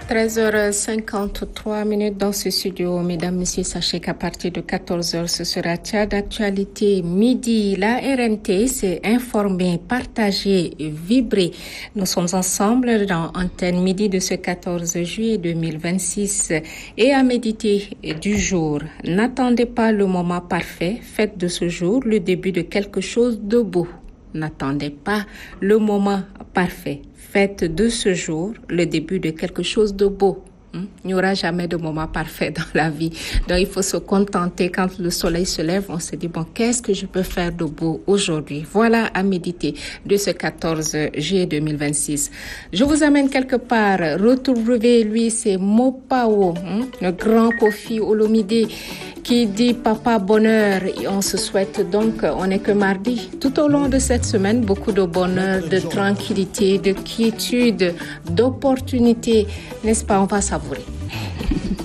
13h53 dans ce studio. Mesdames, Messieurs, sachez qu'à partir de 14h, ce sera Tchad d'actualité midi. La RNT s'est informée, partagée, vibrée. Nous sommes ensemble dans Antenne Midi de ce 14 juillet 2026 et à méditer du jour. N'attendez pas le moment parfait. Faites de ce jour le début de quelque chose de beau. N'attendez pas le moment parfait. Faites de ce jour le début de quelque chose de beau. Il n'y aura jamais de moment parfait dans la vie. Donc, il faut se contenter quand le soleil se lève. On se dit, bon, qu'est-ce que je peux faire de beau aujourd'hui? Voilà à méditer de ce 14 juillet 2026. Je vous amène quelque part. Retrouvez lui, c'est Mopao, le grand Kofi Olomide, qui dit papa bonheur. Et on se souhaite donc, on n'est que mardi. Tout au long de cette semaine, beaucoup de bonheur, de tranquillité, de quiétude, d'opportunité. N'est-ce pas? On va savourer.